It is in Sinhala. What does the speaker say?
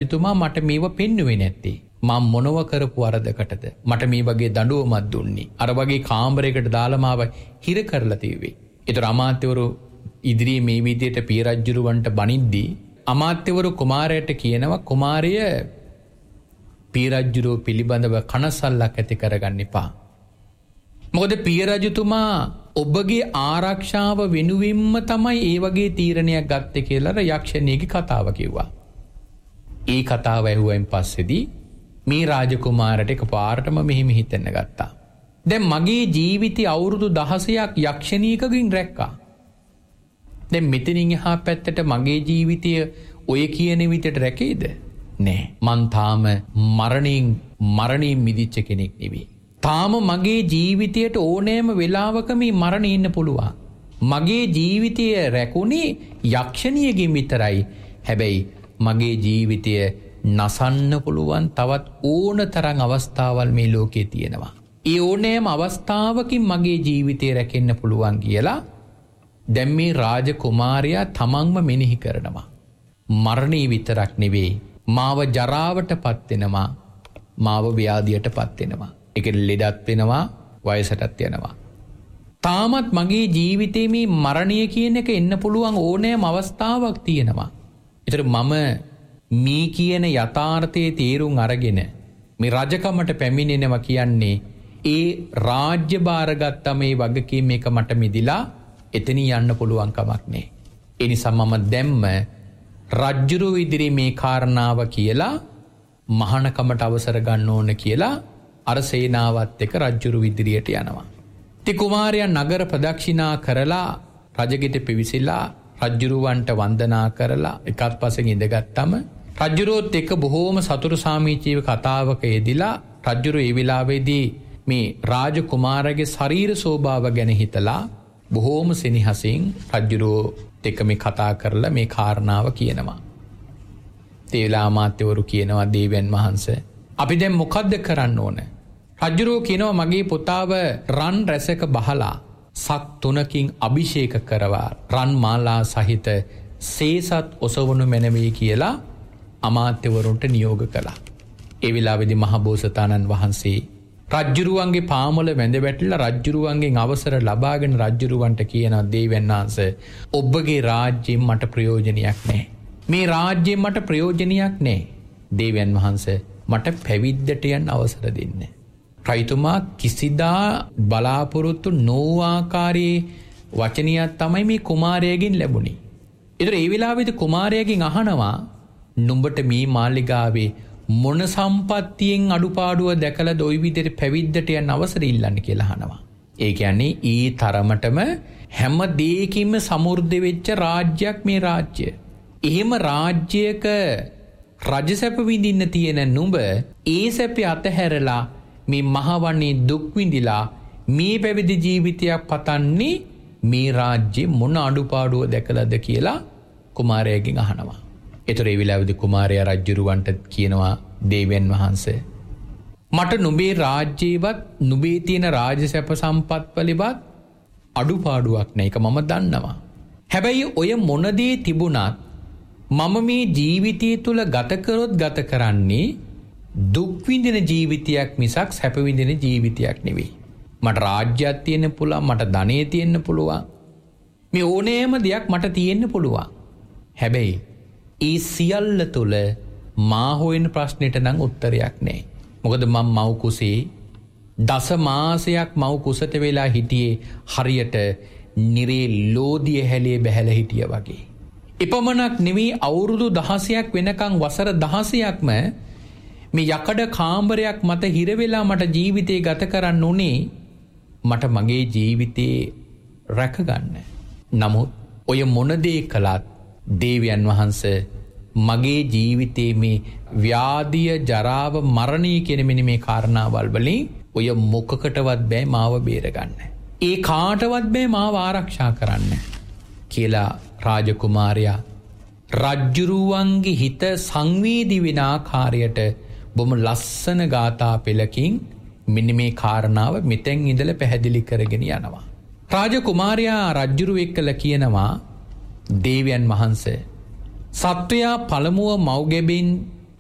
රජතුමා මට මේව පෙන්නුවේ නැත්තේ. මම මොනව කරපු වරදකටද මට මේ වගේ දඬුවමක් දුන්නේ? අර වගේ කාමරයකට දාලා මාව හිර කරලා තියුවේ. ඒතර අමාත්‍යවරු ඉදිරියේ මේ විදියට පිය රජුරවන්ට බනිද්දී අමාත්‍යවරු කුමාරයාට කියනවා කුමාරය පිය රජුරෝ පිළිබඳව කනසල්ලක් ඇති කරගන්න එපා. මොකද පිය රජතුමා ඔබගේ ආරක්ෂාව වෙනුවෙන්ම තමයි ඒ වගේ තීරණයක් ගත්තේ කියලා යක්ෂණියගේ කතාව කිව්වා. ඒ කතාව ඇහුවෙන් පස්සේදී මේ රාජකුමාරට එකපාරටම මෙහෙම හිතෙන්න ගත්තා. දැන් මගේ ජීවිතය අවුරුදු 16ක් යක්ෂණියකකින් රැක්කා. දැන් මෙතනින් එහා පැත්තට මගේ ජීවිතය ඔය කියන විදිහට රැකෙයිද? නෑ. මං තාම මරණයෙන් මිදිච්ච කෙනෙක් නෙවෙයි. තාම මගේ ජීවිතයට ඕනෑම වෙලාවක මේ මරණය ඉන්න පුළුවන්. මගේ ජීවිතය රැකුණේ යක්ෂණියකින් විතරයි. හැබැයි මගේ ජීවිතය නසන්න පුළුවන් තවත් ඕන තරම් අවස්ථාවල් මේ ලෝකේ තියෙනවා. ඒ ඕනෑම අවස්ථාවකින් මගේ ජීවිතය රැකෙන්න පුළුවන් කියලා දැන් මේ රාජකුමාරයා තමන්ම මෙනෙහි කරනවා. මරණය විතරක් නෙවෙයි මාව ජරාවට පත් වෙනවා, මාව ව්‍යාධියට පත් වෙනවා. ඒක ලෙඩත් වෙනවා, වයසටත් යනවා. තාමත් මගේ ජීවිතේ මේ මරණය කියන එක එන්න පුළුවන් ඕනෑම අවස්ථාවක් තියෙනවා. ඒතර මම මේ කියන යථාර්ථයේ තේරුම් අරගෙන මේ රජකමට පැමිණෙනවා කියන්නේ ඒ රාජ්‍ය බාරගත්ත මේ වගකීම මේක මට මිදිලා එතනින් යන්න පුළුවන් කමක් නෑ. ඒ නිසා මම දැම්ම රජුරු ඉදිරියේ මේ කාරණාව කියලා මහානකමට අවසර ගන්න ඕන කියලා අර සේනාවත් එක්ක රජුරු ඉදිරියට යනවා. ඉතින් කුමාරයා නගර ප්‍රදක්ෂිනා කරලා රජගෙට පිවිසිලා රජුරුවන්ට වන්දනා කරලා එකත් පස්සෙන් ඉඳගත්තම රජුරුවත් එක්ක බොහෝම සතුරු සාමීචීව කතාවක යෙදිලා රජුරු ඒ වෙලාවේදී මේ රාජකුමාරගේ ශරීර ස්වභාව ගැන හිතලා බොහෝම සෙනෙහසින් රජුරුවත් එක්ක මේ කතා කරලා මේ කාරණාව කියනවා. ඒ වෙලාව අමාත්‍යවරු කියනවා දේවයන් වහන්සේ අපි දැන් මොකද්ද කරන්න ඕන? රජුරුව කියනවා මගේ පුතාව රන් රැසක බහලා සක් 3කින් අභිෂේක කරවා රන් මාලා සහිත සේසත් ඔසවනු මැනවේ කියලා අමාත්‍යවරුන්ට නියෝග කළා. ඒ වෙලාවේදී මහබෝසතාණන් වහන්සේ රජ්ජුරුවන්ගේ පාමුල වැඳ වැටිලා රජ්ජුරුවන්ගෙන් අවසර ලබාගෙන රජ්ජුරුවන්ට කියනවා දේවයන් වහන්සේ ඔබගේ රාජ්‍යයෙන් මට ප්‍රයෝජනයක් නැහැ. මේ රාජ්‍යයෙන් මට ප්‍රයෝජනයක් නැහැ. දේවයන් වහන්සේ මට පැවිද්දට යන්න අවසර දෙන්න. රජතුමා කිසිදා බලාපොරොත්තු නොආකාරයේ වචනයක් තමයි මේ කුමාරයාගෙන් ලැබුණේ. ඒතර ඒ වෙලාවේදී කුමාරයාගෙන් අහනවා නුඹට මේ මාලිගාවේ මොන සම්පත්තියෙන් අඩුපාඩුව දැකලා ওই විදිහට පැවිද්දට යන්න අවසර ඉල්ලන්න කියලා අහනවා. ඒ කියන්නේ ඊ තරමටම හැම දෙයකින්ම සමෘද්ධ වෙච්ච රාජ්‍යයක් මේ රාජ්‍ය. එහෙම රාජ්‍යයක රජසැප විඳින්න තියෙන නුඹ ඒ සැපේ අතහැරලා මේ මහවන්නේ දුක් විඳිලා මේ පැවිදි ජීවිතයක් පතන්නේ මේ රාජ්‍යයේ මොන අඩුපාඩුව දැකලාද කියලා කුමාරයාගෙන් අහනවා. ඒතර ඒ වෙලාවේදී කුමාරයා රජුරවන්ට කියනවා දේවයන් වහන්සේ මට නුඹේ රාජ්‍යයවත් නුඹේ තියෙන රාජසැප සම්පත් වලවත් අඩුපාඩුවක් නැහැ. ඒක මම දන්නවා. හැබැයි ඔය මොන දේ තිබුණත් මම මේ ජීවිතය තුල ගත කරන්නේ දුක් විඳින ජීවිතයක් මිසක් සැප විඳින ජීවිතයක් නෙවෙයි. මට රාජ්‍යයක් තියෙන්න පුළුවන්, මට ධනෙ තියෙන්න පුළුවන්. මේ ඕනෑම දෙයක් මට තියෙන්න පුළුවන්. හැබැයි ඒ සියල්ල තුල මා හොයන ප්‍රශ්නෙට නම් උත්තරයක් නැහැ. මොකද මම මව් කුසේ දස මාසයක් මව් කුසට වෙලා හිටියේ හරියට නිරේ ලෝදිය හැලේ බැහැලා හිටියා වගේ. එපමණක් නෙවෙයි අවුරුදු 16ක් වෙනකන් වසර 16ක්ම මේ යකඩ කාමරයක් මත හිර වෙලා මට ජීවිතේ ගත කරන්න උනේ මට මගේ ජීවිතේ රැකගන්න. නමුත් ඔය මොන දේ කළත් දේවයන් වහන්සේ මගේ ජීවිතේ මේ ව්‍යාධිය ජරාව මරණය කියන මෙන්න මේ කාරණාවල් වලින් ඔය මොකකටවත් බෑ මාව බේරගන්න. ඒ කාටවත් බෑ මාව ආරක්ෂා කරන්න කියලා රාජකුමාරයා රජ්ජුරුවන්ගේ හිත සංවේදී වෙන ආකාරයට බොම ලස්සන ගාථා පෙළකින් මෙන්න මේ කාරණාව මෙතෙන් ඉඳලා පැහැදිලි කරගෙන යනවා. රාජකුමාරයා රජ්ජුරුව එක්කලා කියනවා දේවයන් වහන්සේ සත්වයා පළමුව මව්ගැබෙන්